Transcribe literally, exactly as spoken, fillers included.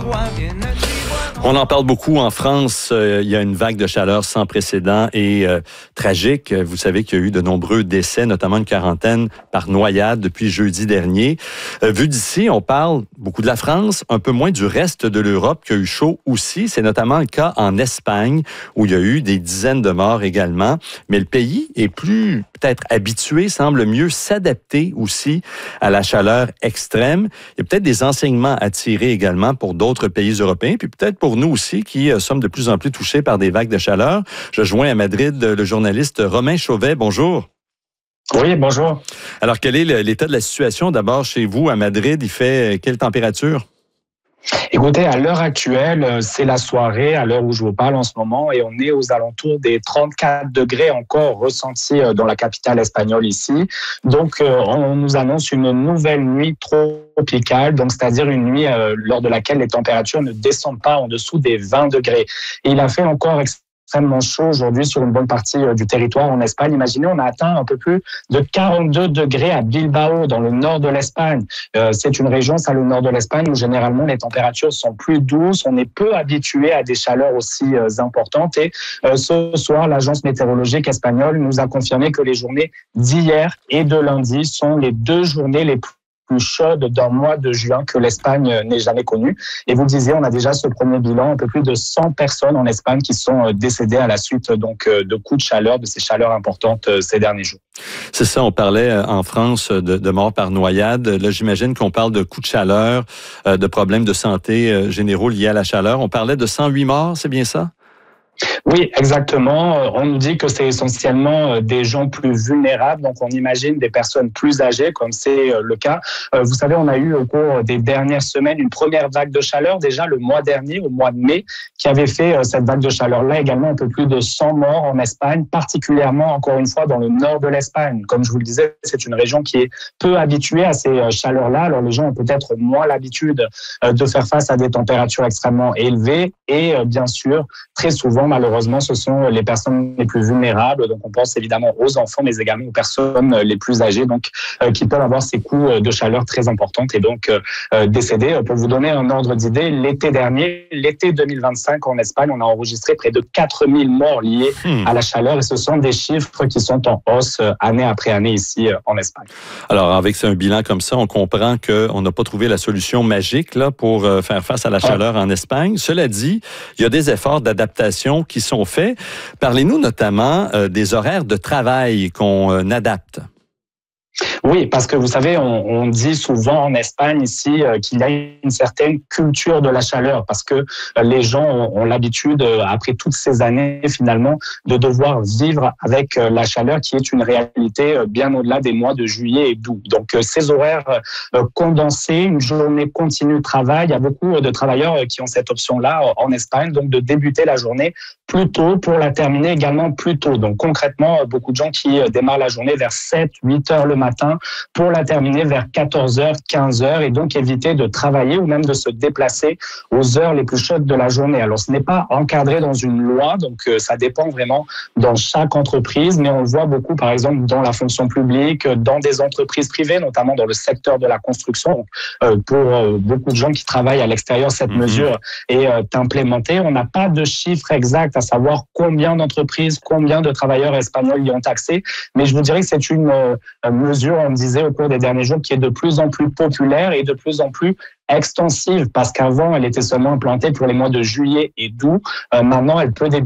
On en parle beaucoup en France. Euh, il y a une vague de chaleur sans précédent et euh, tragique. Vous savez qu'il y a eu de nombreux décès, notamment une quarantaine par noyade depuis jeudi dernier. Euh, vu d'ici, on parle beaucoup de la France, un peu moins du reste de l'Europe qui a eu chaud aussi. C'est notamment le cas en Espagne où il y a eu des dizaines de morts également. Mais le pays est plus peut-être habitué, semble mieux s'adapter aussi à la chaleur extrême. Il y a peut-être des enseignements à tirer également pour d'autres pays européens, puis peut-être pour nous aussi qui euh, sommes de plus en plus touchés par des vagues de chaleur. Je joins à Madrid le journaliste Romain Chauvet. Bonjour. Oui, bonjour. Alors, quel est l'état de la situation d'abord chez vous à Madrid? Il fait quelle température? Écoutez, à l'heure actuelle, c'est la soirée, à l'heure où je vous parle en ce moment, et on est aux alentours des trente-quatre degrés encore ressentis dans la capitale espagnole ici. Donc, on nous annonce une nouvelle nuit tropicale, donc c'est-à-dire une nuit euh, lors de laquelle les températures ne descendent pas en dessous des vingt degrés. Et il a fait encore extrêmement chaud aujourd'hui sur une bonne partie du territoire en Espagne. Imaginez, on a atteint un peu plus de quarante-deux degrés à Bilbao, dans le nord de l'Espagne. Euh, c'est une région, ça, le nord de l'Espagne, où généralement les températures sont plus douces. On est peu habitué à des chaleurs aussi euh, importantes. Et euh, ce soir, l'agence météorologique espagnole nous a confirmé que les journées d'hier et de lundi sont les deux journées les plus plus chaude d'un mois de juin que l'Espagne n'ait jamais connu. Et vous le disiez, on a déjà ce premier bilan, un peu plus de cent personnes en Espagne qui sont décédées à la suite donc de coups de chaleur, de ces chaleurs importantes ces derniers jours. C'est ça, on parlait en France de, de morts par noyade. Là, j'imagine qu'on parle de coups de chaleur, de problèmes de santé généraux liés à la chaleur. On parlait de cent huit morts, c'est bien ça? Oui, exactement. On nous dit que c'est essentiellement des gens plus vulnérables. Donc, on imagine des personnes plus âgées, comme c'est le cas. Vous savez, on a eu au cours des dernières semaines une première vague de chaleur, déjà le mois dernier, au mois de mai, qui avait fait cette vague de chaleur-là également un peu plus de cent morts en Espagne, particulièrement, encore une fois, dans le nord de l'Espagne. Comme je vous le disais, c'est une région qui est peu habituée à ces chaleurs-là. Alors, les gens ont peut-être moins l'habitude de faire face à des températures extrêmement élevées et, bien sûr, très souvent, malheureusement, ce sont les personnes les plus vulnérables. Donc, on pense évidemment aux enfants, mais également aux personnes les plus âgées, donc euh, qui peuvent avoir ces coups de chaleur très importants et donc euh, décéder. Pour vous donner un ordre d'idée, l'été dernier, l'été deux mille vingt-cinq en Espagne, on a enregistré près de quatre mille morts liés hmm. à la chaleur. Et ce sont des chiffres qui sont en hausse année après année ici en Espagne. Alors, avec un bilan comme ça, on comprend qu'on n'a pas trouvé la solution magique là, pour faire face à la chaleur ah. en Espagne. Cela dit, il y a des efforts d'adaptation qui sont faits. Parlez-nous notamment euh, des horaires de travail qu'on euh, adapte. Oui, parce que vous savez, on, on dit souvent en Espagne ici euh, qu'il y a une certaine culture de la chaleur parce que euh, les gens ont, ont l'habitude, euh, après toutes ces années finalement, de devoir vivre avec euh, la chaleur qui est une réalité euh, bien au-delà des mois de juillet et d'août. Donc euh, ces horaires euh, condensés, une journée continue de travail, il y a beaucoup de travailleurs euh, qui ont cette option-là euh, en Espagne, donc de débuter la journée plus tôt pour la terminer également plus tôt. Donc concrètement, euh, beaucoup de gens qui euh, démarrent la journée vers sept, huit heures le matin pour la terminer vers quatorze heures, quinze heures et donc éviter de travailler ou même de se déplacer aux heures les plus chaudes de la journée. Alors, ce n'est pas encadré dans une loi, donc euh, ça dépend vraiment dans chaque entreprise, mais on le voit beaucoup, par exemple, dans la fonction publique, dans des entreprises privées, notamment dans le secteur de la construction. Euh, pour euh, beaucoup de gens qui travaillent à l'extérieur, cette mm-hmm. mesure est euh, implémentée. On n'a pas de chiffre exact à savoir combien d'entreprises, combien de travailleurs espagnols y ont accès, mais je vous dirais que c'est une euh, mesure, on me disait au cours des derniers jours, qui est de plus en plus populaire et de plus en plus extensive, parce qu'avant, elle était seulement implantée pour les mois de juillet et d'août. Euh, maintenant, elle peut débuter